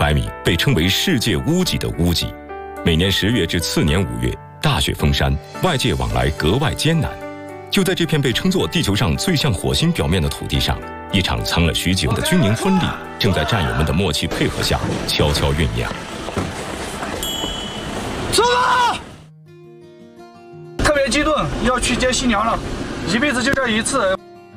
500米被称为世界屋脊的屋脊，每年10月至次年5月大雪封山，外界往来格外艰难。就在这片被称作地球上最像火星表面的土地上，一场藏了许久的军营婚礼正在战友们的默契配合下悄悄酝酿。 走吧！特别激动，要去接新娘了，一辈子就这一次。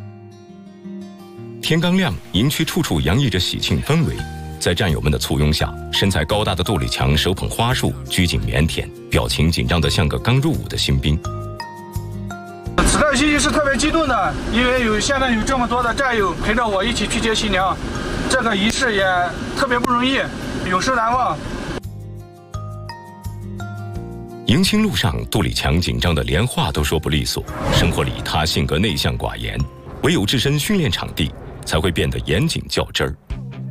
天刚亮，营区处处洋溢着喜庆氛围。在战友们的簇拥下，身材高大的杜立强手捧花束，拘谨腼腆，表情紧张得像个刚入伍的新兵。 此刻心情是特别激动的，因为现在有这么多的战友陪着我一起去接新娘，这个仪式也特别不容易，永生难忘。 迎亲路上，杜立强紧张得连话都说不利索。生活里他性格内向寡言，唯有置身训练场地，才会变得严谨较真儿。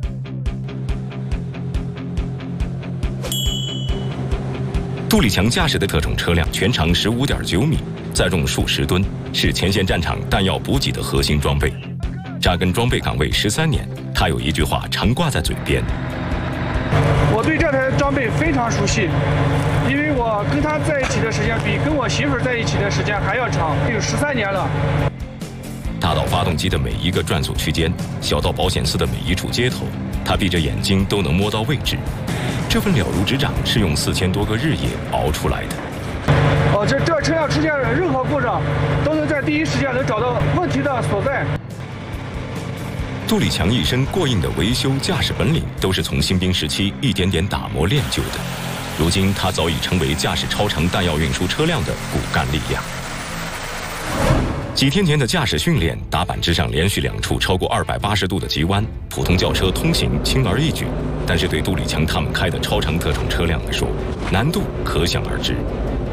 杜立强驾驶的特种车辆全长15.9米，载重数十吨，是前线战场弹药补给的核心装备。扎根装备岗位13年，他有一句话常挂在嘴边： 我对这台装备非常熟悉，因为我跟他在一起的时间比跟我媳妇在一起的时间还要长，有13年了。 大到发动机的每一个转速区间，小到保险丝的每一处接头，他闭着眼睛都能摸到位置。这份了如指掌是用4000多个日夜熬出来的。 这车辆出现任何故障，都能在第一时间能找到问题的所在。 杜立强一身过硬的维修驾驶本领，都是从新兵时期一点点打磨练就的。如今他早已成为驾驶超长弹药运输车辆的骨干力量。几天前的驾驶训练，打板之上连续2处超过280度的急弯，普通轿车通行轻而易举，但是对杜立强他们开的超长特种车辆来说，难度可想而知。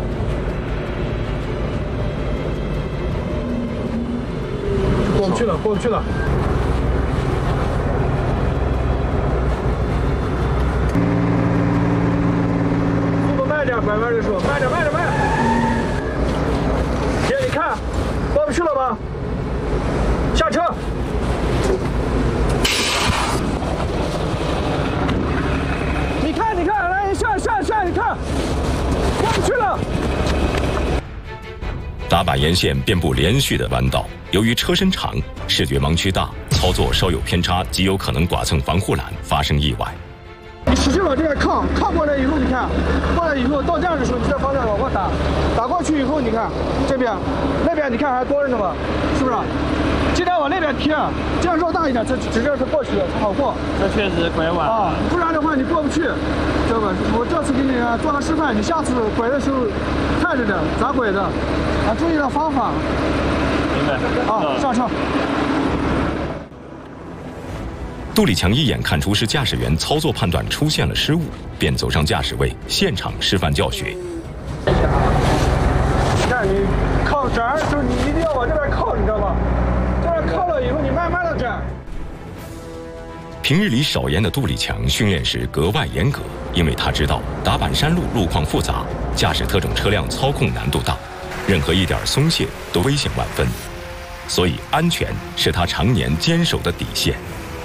过不去了，过不去了。速度慢点，拐弯的时候，慢点，慢点，慢点。姐，你看。过不去了吧？下车！你看，你看，来下，你看，过不去了。 打板沿线遍布连续的弯道，由于车身长、视觉盲区大，操作稍有偏差，极有可能剐蹭防护栏，发生意外。 你使劲往这边靠过来以后，你看，过来以后到这样的时候，你这方向往过打过去以后，你看这边、那边，你看还多着呢吧？是不是？尽量往那边贴，这样绕大一点，这直接是过去才好过。 这确实拐弯啊，不然的话你过不去，知道吧？我这次给你做个示范，你下次拐的时候看着点咋拐的，注意点方法。 明白。 上车。 杜立强一眼看出是驾驶员操作判断出现了失误，便走上驾驶位，现场示范教学。 看你靠这儿，就是你一定要往这边靠，你知道吗？这边靠了以后，你慢慢的站。 平日里少言的杜立强训练时格外严格，因为他知道打板山路路况复杂，驾驶特种车辆操控难度大，任何一点松懈都危险万分，所以安全是他常年坚守的底线。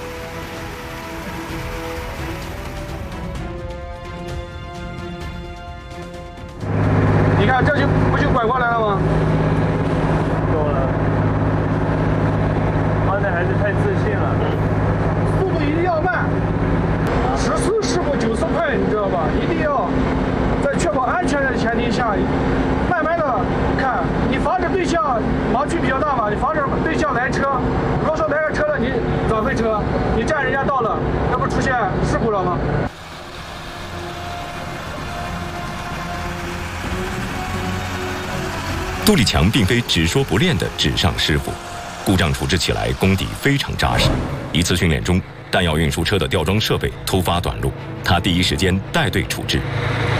你看，这不就拐过来了吗？ 够了，刚才还是太自信了。 速度一定要慢，10次事故9次快，你知道吧？一定要在确保安全的前提下，慢慢的看，你防止对向盲区比较大嘛，你防止对向来车。如果说来个车了，你早回车，你占人家道了，那不出现事故了吗？ 杜立强并非只说不练的纸上师傅，故障处置起来功底非常扎实。一次训练中，弹药运输车的吊装设备突发短路，他第一时间带队处置。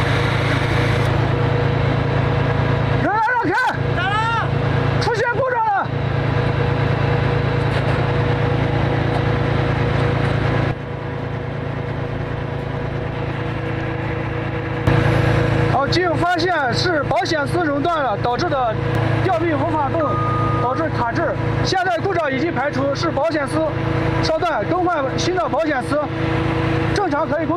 让开！咋了？出现故障了！经发现是保险丝熔断了导致的吊臂无法动，导致卡滞。现在故障已经排除，是保险丝烧断，更换新的保险丝，正常可以工作。